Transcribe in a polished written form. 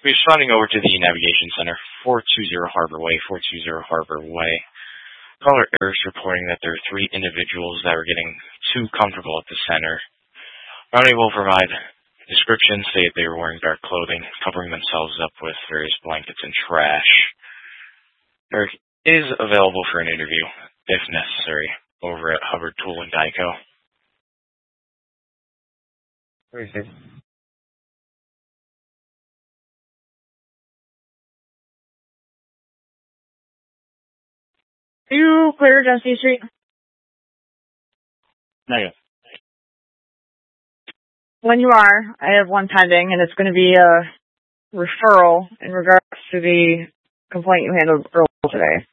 Responding over to the Navigation Center, 420 Harbor Way, 420 Harbor Way. Caller Eric's reporting that there are 3 individuals that are getting too comfortable at the center. Ronnie will provide descriptions, say that they were wearing dark clothing, covering themselves up with various blankets and trash. Eric is available for an interview, if necessary, over at Hubbard Tool and Geico. Where is it? Are you clear, Dusty Street? Negative. When you are, I have one pending, and it's going to be a referral in regards to the complaint you handled earlier today.